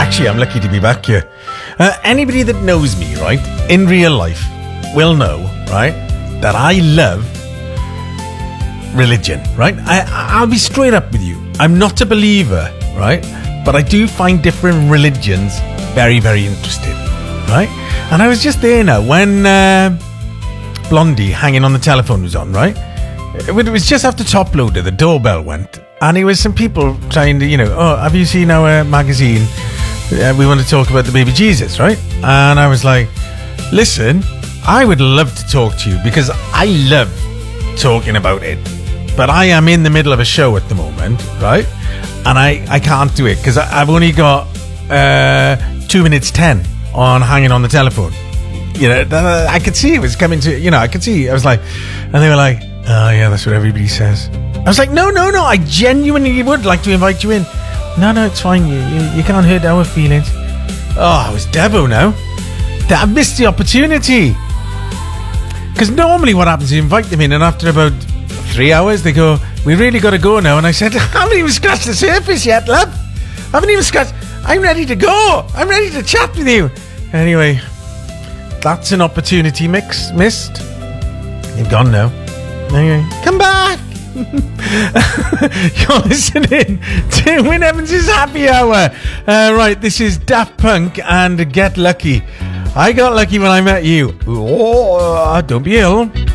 Actually, I'm lucky to be back here. Anybody that knows me, right, in real life will know, right, that I love religion, right? I'll be straight up with you. I'm not a believer, right? But I do find different religions very, very interesting, right? And I was just there now when Blondie Hanging on the Telephone was on, right? It was just after Top Loader, the doorbell went. And it was some people trying to, oh, have you seen our magazine? We want to talk about the baby Jesus, right? And I was like, listen, I would love to talk to you because I love talking about it. But I am in the middle of a show at the moment, right? And I can't do it because I've only got 2 minutes 10 on Hanging on the Telephone. I could see it was coming to, I could see. I was like, and they were like, oh yeah, that's what everybody says. I was like, no, I genuinely would like to invite you in. No, it's fine. You can't hurt our feelings. Oh, I was Devo now. I missed the opportunity. Because normally what happens is you invite them in and after about 3 hours they go, we really got to go now. And I said, I haven't even scratched the surface yet, love. I haven't even scratched. I'm ready to go. I'm ready to chat with you. Anyway, that's an opportunity missed. You've gone now. Anyway, come back. You're listening to Wyn Evans' Happy Hour. Right, this is Daft Punk and Get Lucky. I got lucky when I met you. Oh, don't be ill.